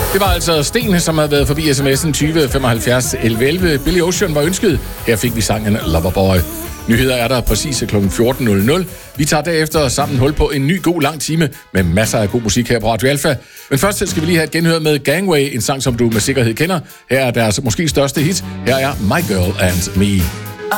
Det var altså Sten, som havde været forbi sms'en 20 75 11 11. Billy Ocean var ønsket. Her fik vi sangen Loverboy. Nyheder er der præcis kl. 14.00. Vi tager derefter sammen hul på en ny god lang time med masser af god musik her på Radio Alpha. Men først skal vi lige have et genhør med Gangway, en sang, som du med sikkerhed kender. Her er deres måske største hit. Her er My Girl and Me.